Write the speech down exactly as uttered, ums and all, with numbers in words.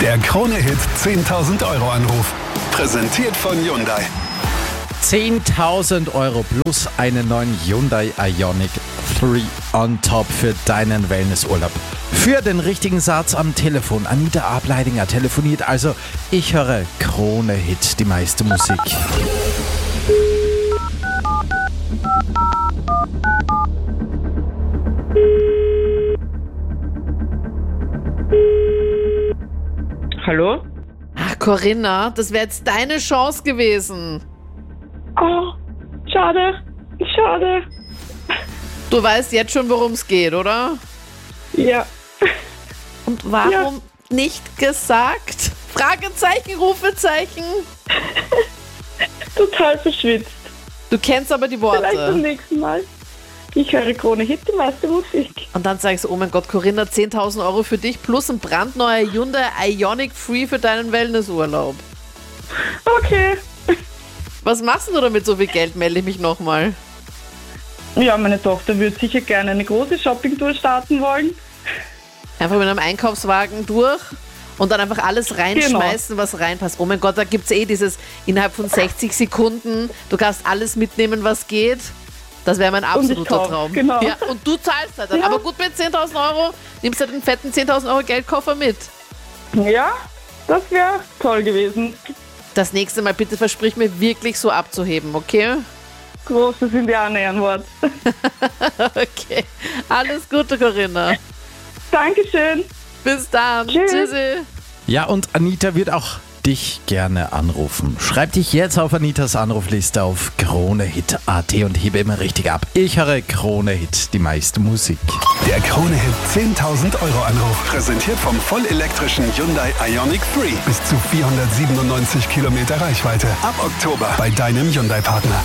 Der Krone-Hit zehntausend Euro Anruf. Präsentiert von Hyundai. zehntausend Euro plus einen neuen Hyundai Ioniq drei on top für deinen Wellnessurlaub. Für den richtigen Satz am Telefon. Anita Ableidinger telefoniert, also ich höre Krone-Hit, die meiste Musik. Hallo? Ach, Corinna, das wäre jetzt deine Chance gewesen. Oh, schade, schade. Du weißt jetzt schon, worum es geht, oder? Ja, Und warum nicht gesagt? Fragezeichen, Rufezeichen. total verschwitzt. Du kennst aber die Vielleicht beim Worte. nächsten Mal. Ich höre Krone-Hit, die meiste Musik. Und dann sagst du, oh mein Gott, Corinna, zehntausend Euro für dich plus ein brandneuer Hyundai Ioniq Free für deinen Wellnessurlaub. Okay. Was machst du damit so viel Geld, melde ich mich nochmal. Ja, meine Tochter würde sicher gerne eine große Shoppingtour starten wollen. Einfach mit einem Einkaufswagen durch und dann einfach alles reinschmeißen, was reinpasst. Oh mein Gott, da gibt es eh dieses innerhalb von sechzig Sekunden, du kannst alles mitnehmen, was geht. Das wäre mein absoluter kauf, Traum. genau. Ja, und du zahlst halt dann. Ja. Aber gut, mit zehntausend Euro nimmst du den fetten zehntausend Euro Geldkoffer mit. Ja, das wäre toll gewesen. Das nächste Mal bitte versprich mir wirklich so abzuheben, okay? Großes Indianer-Ehrenwort. Okay. Alles Gute, Corinna. Dankeschön. Bis dann. Tschüss. Tschüssi. Ja, und Anita wird auch dich gerne anrufen. Schreib dich jetzt auf Anitas Anrufliste auf Krone-Hit punkt at und hebe immer richtig ab. Ich höre Krone-Hit, die meiste Musik. Der Krone-Hit zehntausend Euro Anruf. Präsentiert vom vollelektrischen Hyundai Ioniq drei. Bis zu vierhundertsiebenundneunzig Kilometer Reichweite. Ab Oktober bei deinem Hyundai-Partner.